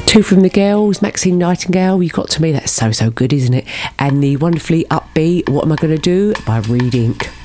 Two from the Girls, Maxine Nightingale, You Got to Me, that's so good, isn't it? And the wonderfully upbeat What Am I Going to Do by Reed Inc.